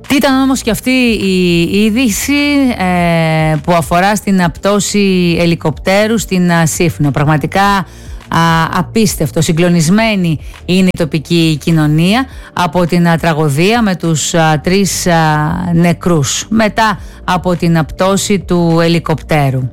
Τι ήταν όμως και αυτή η είδηση που αφορά στην πτώση ελικοπτέρου στην Σύφνο. Πραγματικά απίστευτο, συγκλονισμένη είναι η τοπική κοινωνία από την τραγωδία με τους 3 νεκρούς μετά από την πτώση του ελικοπτέρου.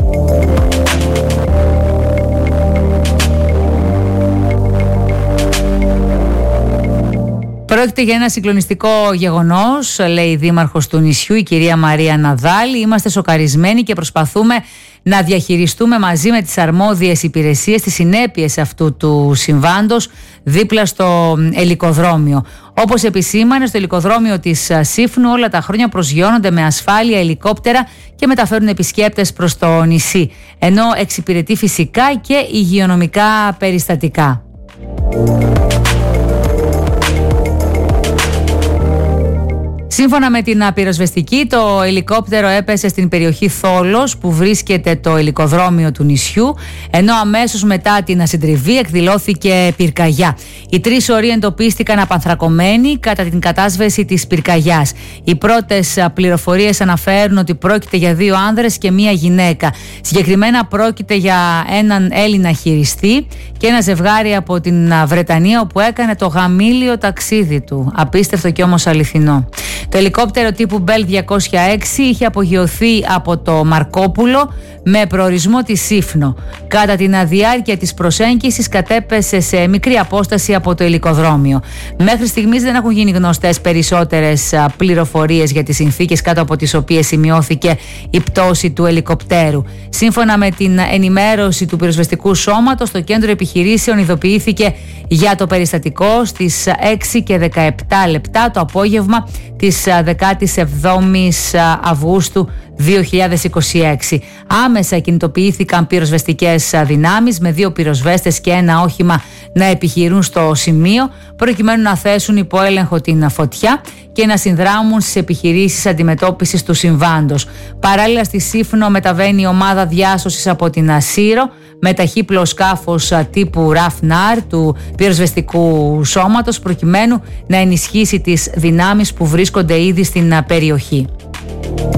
Πρόκειται για ένα συγκλονιστικό γεγονός, λέει η δήμαρχος του νησιού, η κυρία Μαρία Ναδάλη. Είμαστε σοκαρισμένοι και προσπαθούμε να διαχειριστούμε μαζί με τις αρμόδιες υπηρεσίες τις συνέπειες αυτού του συμβάντος δίπλα στο ελικοδρόμιο. Όπως επισήμανε, στο ελικοδρόμιο της Σύφνου όλα τα χρόνια προσγειώνονται με ασφάλεια ελικόπτερα και μεταφέρουν επισκέπτες προς το νησί, ενώ εξυπηρετεί φυσικά και υγειονομικά περιστατικά. Σύμφωνα με την πυροσβεστική, το ελικόπτερο έπεσε στην περιοχή Θόλος που βρίσκεται το ελικοδρόμιο του νησιού, ενώ αμέσως μετά την συντριβή εκδηλώθηκε πυρκαγιά. Οι 3 οροί εντοπίστηκαν απανθρακωμένοι κατά την κατάσβεση της πυρκαγιάς. Οι πρώτες πληροφορίες αναφέρουν ότι πρόκειται για 2 άνδρες και 1 γυναίκα. Συγκεκριμένα πρόκειται για έναν Έλληνα χειριστή και ένα ζευγάρι από την Βρετανία όπου έκανε το γαμήλιο ταξίδι του. Απίστευτο και όμως αληθινό. Το ελικόπτερο τύπου Bell 206 είχε απογειωθεί από το Μαρκόπουλο με προορισμό τη Σύφνο. Κατά την διάρκεια της προσέγγισης κατέπεσε σε μικρή απόσταση από το ελικοδρόμιο. Μέχρι στιγμής δεν έχουν γίνει γνωστές περισσότερες πληροφορίες για τις συνθήκες κάτω από τις οποίες σημειώθηκε η πτώση του ελικοπτέρου. Σύμφωνα με την ενημέρωση του πυροσβεστικού σώματος, το κέντρο επιχειρήσεων ειδοποιήθηκε για το περιστατικό στις 6 και 17 λεπτά το απόγευμα της 17ης Αυγούστου 2026. Άμεσα κινητοποιήθηκαν πυροσβεστικές δυνάμεις με 2 πυροσβέστες και 1 όχημα να επιχειρούν στο σημείο προκειμένου να θέσουν υπό έλεγχο την φωτιά και να συνδράμουν στις επιχειρήσεις αντιμετώπισης του συμβάντος. Παράλληλα στη Σύφνο μεταβαίνει η ομάδα διάσωσης από την Σύρο με ταχύπλο σκάφος τύπου RAF-NAR του πυροσβεστικού σώματος προκειμένου να ενισχύσει τις δυνάμεις που βρίσκονται ήδη στην περιοχή.